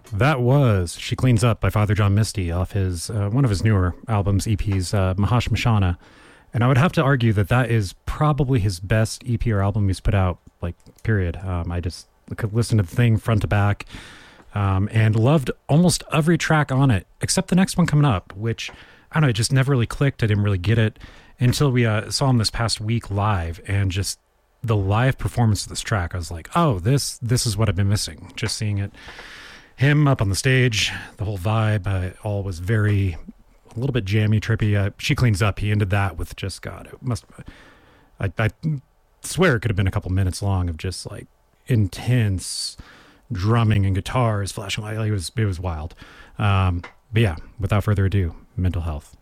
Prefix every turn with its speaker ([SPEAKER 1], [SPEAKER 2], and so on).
[SPEAKER 1] That was She Cleans Up by Father John Misty off his one of his newer albums, EPs, Mahash Mashana. And I would have to argue that that is probably his best EP or album he's put out, like, period. I just could listen to the thing front to back and loved almost every track on it, except the next one coming up, which, I don't know, it just never really clicked. I didn't really get it until we saw him this past week live, and just the live performance of this track, I was like, oh, this is what I've been missing. Just seeing it. Him up on the stage, the whole vibe, all was very, a little bit jammy, trippy. She Cleans Up, he ended that with just, God, it must, I swear it could have been a couple minutes long of just like intense drumming and guitars flashing light. It was wild. But yeah, without further ado, Mental Health.